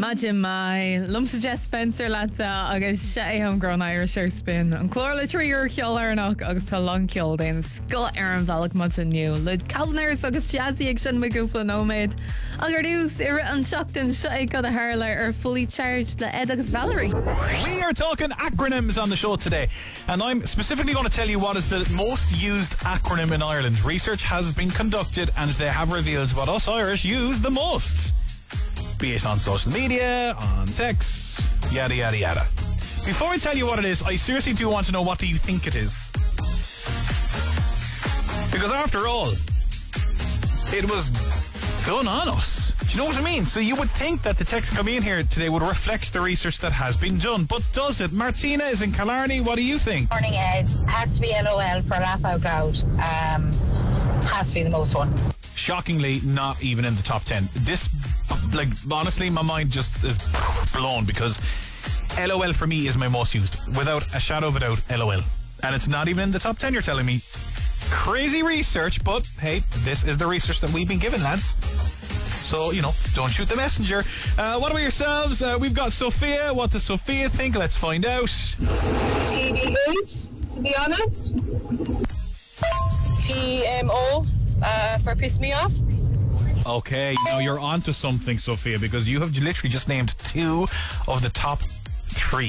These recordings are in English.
Imagine my lumps of Jess Spencer lata agus sé homegrown Irish ar spin an chlór le tríúr ceol arnach agus tá long ceol den sco ar an bhealach mu aniu le Calviners agus jazzy ag sin magúpla nóméid agur dús ar an seachtain sé go a hairle ar fully charged le Ed agus Valerie. We are talking acronyms on the show today, and I'm specifically going to tell you what is the most used acronym in Ireland. Research has been conducted and they have revealed what us Irish use the most. Be it on social media, on text, yada yada yada. Before I tell you what it is, I seriously do want to know, what do you think it is? Because after all, it was done on us. Do you know what I mean? So you would think that the text coming in here today would reflect the research that has been done, but does it? Martina is in Killarney. What do you think? Morning, Ed. Has to be LOL for laugh out loud. Has to be the most one. Shockingly, not even in the top 10. This, like, honestly, my mind just is blown because LOL for me is my most used, without a shadow of a doubt. LOL, and it's not even in the top 10. You're telling me? Crazy research, but hey, this is the research that we've been given, lads. So, you know, don't shoot the messenger. What about yourselves? We've got Sophia. What does Sophia think? Let's find out. TBH, to be honest. PMO, for piss me off. Okay, now you're onto something, Sophia, because you have literally just named 2 of the top 3.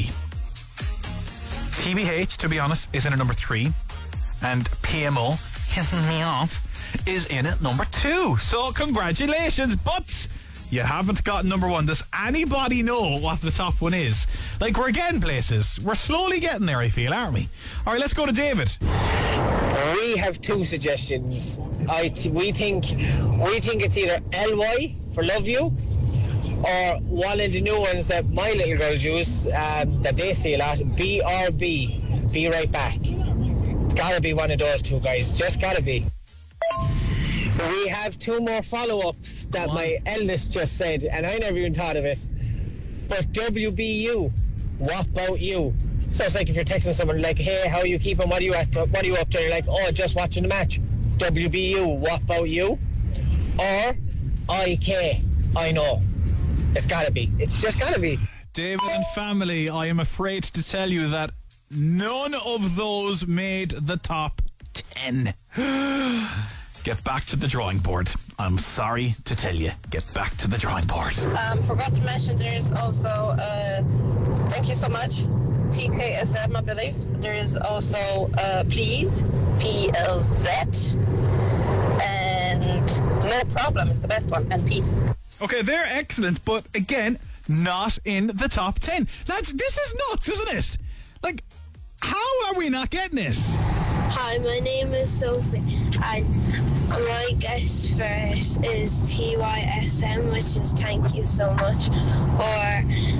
TBH, to be honest, is in at number 3, and PMO, pissing me off, is in at number 2. So congratulations, but you haven't got number 1. Does anybody know what the top one is? Like, we're getting places. We're slowly getting there, I feel, aren't we? All right, let's go to David. We have 2 suggestions. We think it's either LY for love you, or one of the new ones that my little girl uses, that they see a lot, BRB, be right back. It's gotta be one of those 2, guys. Just gotta be. We have 2 more follow-ups that my eldest just said, and I never even thought of this. But WBU, what about you? So it's like if you're texting someone like, hey, how are you keeping? What are you up to? You're like, oh, just watching the match. WBU, what about you? Or IK, I know. It's gotta be. It's just gotta be. David and family, I am afraid to tell you that none of those made the top 10. Get back to the drawing board. I'm sorry to tell you. Get back to the drawing board. Forgot to mention there's also, thank you so much, TKSM, I believe. There's also Please, PLZ, and No Problem is the best one, and P. Okay, they're excellent, but again, not in the top 10. Lads, this is nuts, isn't it? Like, how are we not getting this? Hi, my name is Sophie, and my guess first is TYSM, which is thank you so much, or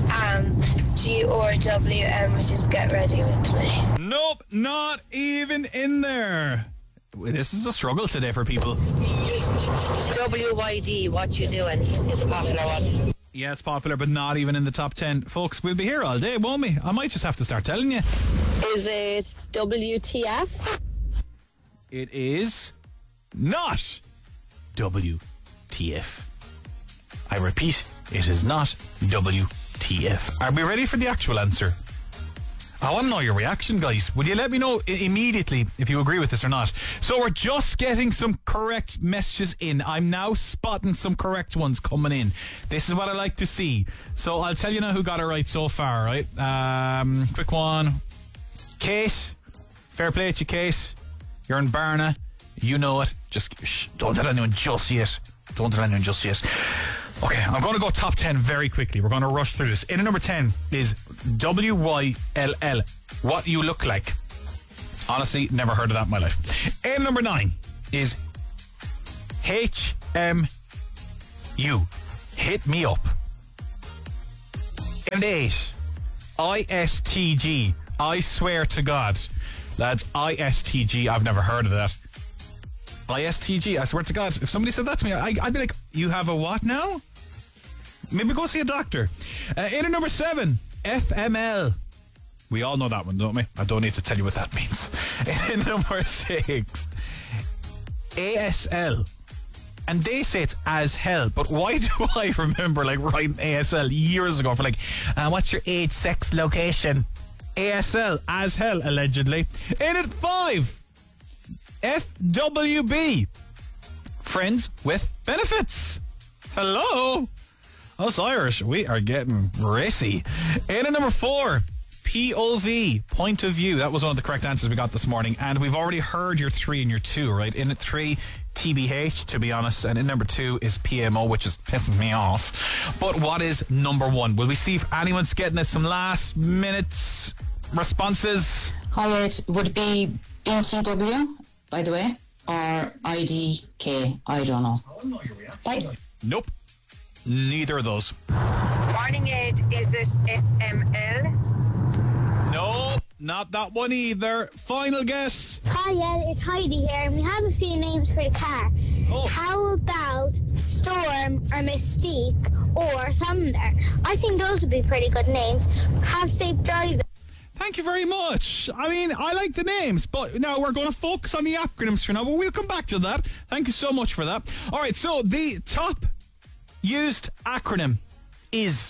GORWM, which is get ready with me. Nope, not even in there. This is a struggle today for people. WYD, what you doing, is a popular one. Yeah, it's popular, but not even in the top 10. Folks, we'll be here all day, won't we? I might just have to start telling you. Is it WTF? It is not WTF. I repeat, it is not WTF. Are we ready for the actual answer? I want to know your reaction, guys. Will you let me know immediately if you agree with this or not? So we're just getting some correct messages in. I'm now spotting some correct ones coming in. This is what I like to see. So I'll tell you now who got it right so far, right? Quick one. Kate. Fair play to you, Kate. You're in Barna. You know it. Just don't tell anyone just yet. Don't tell anyone just yet. Okay, I'm going to go top 10 very quickly. We're going to rush through this. In at number 10 is WYLL. What you look like. Honestly, never heard of that in my life. In number 9 is HMU. Hit me up. In 8, ISTG. I swear to God. Lads, ISTG, I've never heard of that. ISTG, I swear to God, if somebody said that to me, I'd be like, you have a what now? Maybe go see a doctor. In at number 7, FML. We all know that one, don't we? I don't need to tell you what that means. In number 6, ASL. and they say it's as hell. But why do I remember like writing ASL years ago for like, what's your age, sex, location? ASL, as hell, allegedly. In at 5, FWB, friends with benefits. Hello. Us Irish, we are getting racy. In at number 4, POV, point of view. That was one of the correct answers we got this morning. And we've already heard your 3 and your 2, right? In at 3, TBH, to be honest. And in number 2 is PMO, which is pissing me off. But what is number 1? Will we see if anyone's getting it? Some last minutes responses? Hi, Ed. Would it be BTW, by the way? Or IDK? I don't know. Bye. Nope. Neither of those. Morning, Ed. Is it FML? No, not that one either. Final guess. Hi, Ed. It's Heidi here, and we have a few names for the car. Oh. How about Storm or Mystique or Thunder? I think those would be pretty good names. Have safe driving. Thank you very much. I mean, I like the names, but now we're going to focus on the acronyms for now, but we'll come back to that. Thank you so much for that. All right, so the top used acronym is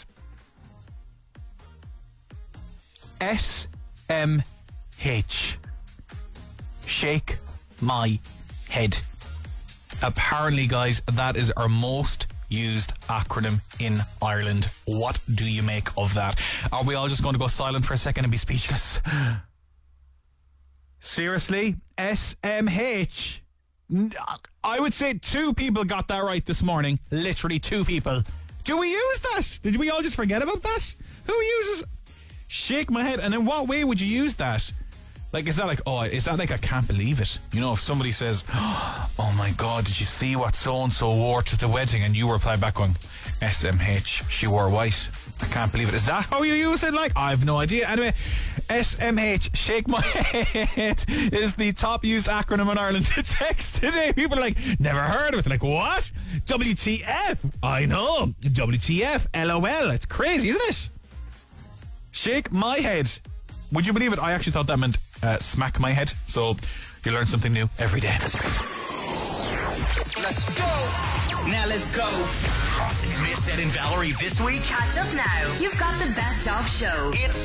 SMH. Shake my head. Apparently, guys, that is our most used acronym in Ireland. What do you make of that? Are we all just going to go silent for a second and be speechless? Seriously? SMH? I would say 2 people got that right this morning. Literally 2 people. Do we use that? Did we all just forget about that? Who uses... Shake my head. And in what way would you use that? Like, is that like, I can't believe it? You know, if somebody says, oh my God, did you see what so-and-so wore to the wedding? And you reply back going, SMH, she wore white. I can't believe it. Is that how you use it? Like, I have no idea. Anyway, SMH, shake my head, is the top used acronym in Ireland. The text today, people are like, never heard of it. They're like, what? WTF? I know. WTF, LOL. It's crazy, isn't it? Shake my head. Would you believe it? I actually thought that meant smack my head. So you learn something new every day. Let's go. Now let's go. Miss Ed and Valerie this week? Catch up now. You've got the best of show. It's